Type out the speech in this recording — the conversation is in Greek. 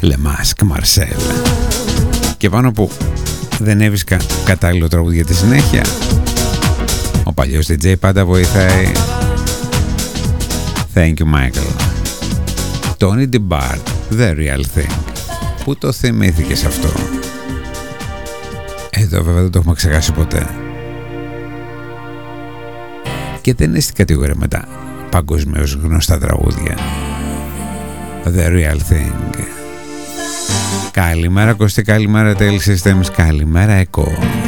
Λεμάσκ Μαρσέλ. Και πάνω που δεν έβρισκα κατάλληλο τραγούδι για τη συνέχεια, ο παλιός DJ πάντα βοηθάει. Thank you Michael. Tony DeBart, The Real Thing. Πού το θυμήθηκες αυτό? Εδώ βέβαια δεν το έχουμε ξεχάσει ποτέ. Και δεν είναι στην κατηγορία με τα παγκοσμίως γνωστά τραγούδια. The Real Thing. Καλημέρα Κωστή, καλημέρα Tail Systems, καλημέρα Εκό.